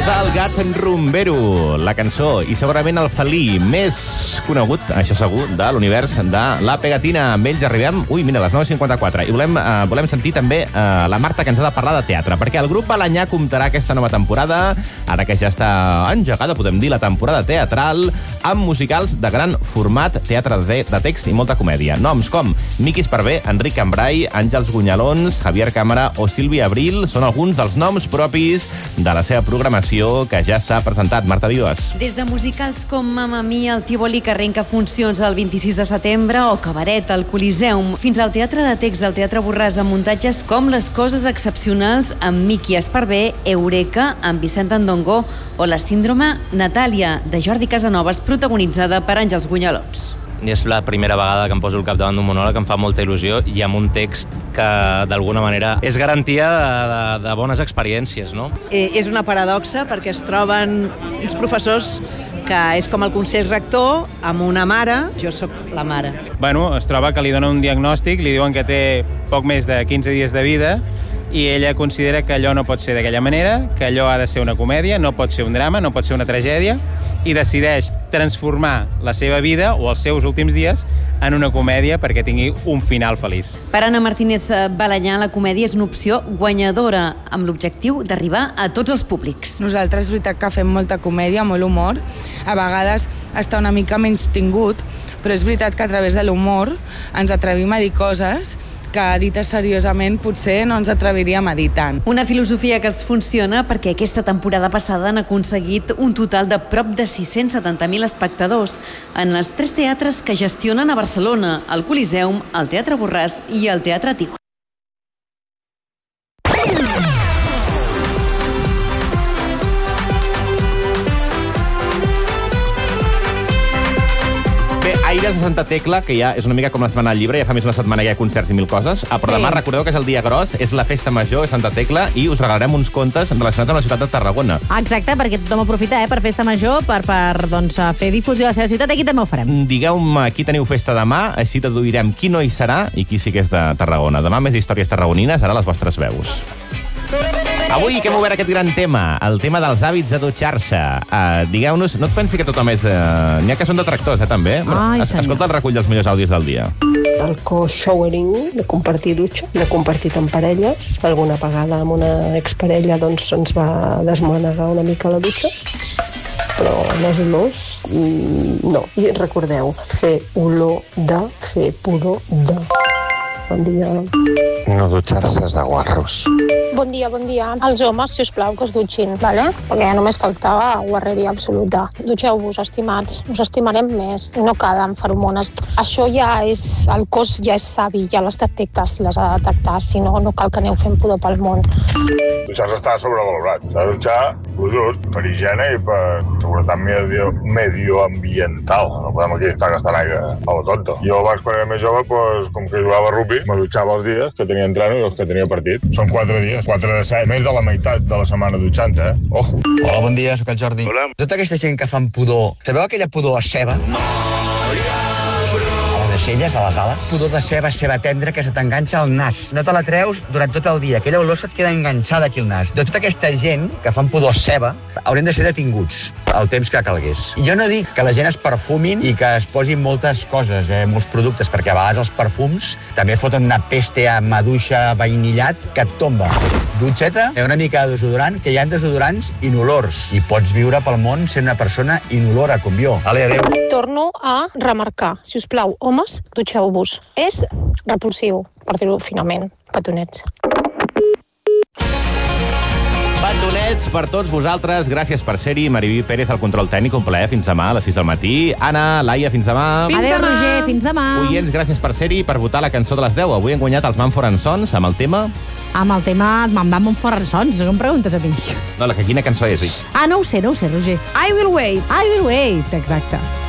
És el Gat Rumbero, la cançó i segurament el felí més conegut, això segur, de l'univers de la Pegatina. Amb ells arribem, a les 9:54. I volem sentir també la Marta, que ens ha de parlar de teatre, perquè el grup Balanyà comptarà aquesta nova temporada, ara que ja està engegada, podem dir, la temporada teatral, amb musicals de gran format, teatre de text i molta comèdia. Noms com Miqui Esparvé, Enric Cambrai, Àngels Gunyalons, Javier Cámara o Sílvia Abril són alguns dels noms propis de la seva programació que ja s'ha presentat. Marta Vives. Des de musicals com Mamma Mia, el Tívoli, que arrenca funcions el 26 de setembre, o Cabaret, al Coliseum, fins al teatre de text del Teatre Borràs, amb muntatges com Les coses excepcionals amb Miqui Esparvé, Eureka, amb Vicent Andongo, o La síndrome Natàlia, de Jordi Casanovas, protagonitzada per Àngels Gunyalons. És la primera vegada que em poso al capdavant d'un monòleg, em fa molta il·lusió, i amb un text que d'alguna manera és garantia de bones experiències, no? És una paradoxa perquè es troben uns professors que és com el Consell Rector amb una mare, jo sóc la mare. Bueno, es troba que li donen un diagnòstic, li diuen que té poc més de 15 dies de vida i ella considera que allò no pot ser d'aquella manera, que allò ha de ser una comèdia, no pot ser un drama, no pot ser una tragèdia, i decideix transformar la seva vida o els seus últims dies en una comèdia perquè tingui un final feliç. Per Anna Martínez Balanyà, la comèdia és una opció guanyadora, amb l'objectiu d'arribar a tots els públics. Nosaltres és veritat que fem molta comèdia, molt humor, a vegades està una mica menys tingut, però és veritat que a través de l'humor ens atrevim a dir coses que dites seriosament potser no ens atreviríem a dir tant. Una filosofia que els funciona perquè aquesta temporada passada han aconseguit un total de prop de 670.000 espectadors en els 3 teatres que gestionen a Barcelona, el Coliseum, el Teatre Borràs i el Teatre Tívoli. Aires de Santa Tecla, que ja és una mica com la Setmana del Llibre, ja fa més d'una setmana que hi ha concerts i mil coses, però demà recordeu que és el dia gros, és la festa major a Santa Tecla i us regalarem uns contes relacionats amb la ciutat de Tarragona. Exacte, perquè tothom aprofita per festa major, per fer difusió a la seva ciutat. Aquí també ho farem. Digueu-me qui teniu festa demà, així deduirem qui no hi serà i qui sí que és de Tarragona. Demà més històries tarragonines, ara les vostres veus. Avui que hem obert aquest gran tema, el tema dels hàbits de dutxar-se. Digueu-nos, no et pensi que tothom és... N'hi ha que són detractors, també? Escolta el recull dels millors àudios del dia. El co-showering, de compartir dutxa, de compartir amb parelles. Alguna vegada amb una exparella doncs ens va desmanegar una mica la dutxa. Però les olors, no. I recordeu, fer olor de, fer pudor de. Bon dia. No dutxar-se és de guarros. Bon dia, bon dia. Els homes, si us plau, que es dutxin, ¿vale? Perquè ja només faltava guarreria absoluta. Dutxeu-vos, estimats. Us estimarem més. No cal amb feromones. Això ja és... El cos ja és savi, ja les detecta si les ha de detectar. Si no, no cal que aneu fent pudor pel món. Dutxar-se està sobrevalorat. S'ha de dutxar just per higiene i per seguretat medioambiental. No podem aquí estar gastant aigua a la tonta. Jo abans, quan era més jove, com que jugava a rugby, me dutxava els dies que tenia entreno i els que tenia partit. Són 4 dies, 4 de 7, més de la meitat de la setmana dutxant, Ojo. Hola, bon dia, sóc el Jordi. Hola. Tota aquesta gent que fan pudor, sabeu aquella pudor a ceba? A les ales. Pudor de ceba tendra, que se t'enganxa al nas. No te la treus durant tot el dia. Aquella olor se't queda enganxada aquí al nas. De tota aquesta gent que fan pudor a ceba, haurien de ser detinguts el temps que calgués. I jo no dic que la gent es perfumin i que es posin moltes coses, molts productes, perquè a vegades els perfums també foten una peste a maduixa vainillat que et tomba. Dutxeta, una mica de desodorant, que hi ha desodorants inolors. I pots viure pel món sent una persona inolora, com jo. Adéu. Torno a remarcar, si us plau, homes, dutxeu-vos. És repulsiu, per dir-ho finament. Petonets. Petonets per tots vosaltres. Gràcies per ser-hi. Mariví Pérez, al control tècnic. Un plaer. Fins demà a les 6 del matí. Anna, Laia, fins demà. Adéu, Roger. Fins demà. Oients, gràcies per ser-hi i per votar la cançó de les 10. Avui han guanyat els Mumford & Sons amb el tema... Amb el tema Mumford & Sons. Com preguntes a mi? No, quina cançó és? No ho sé, Roger. I Will Wait. I Will Wait, exacte.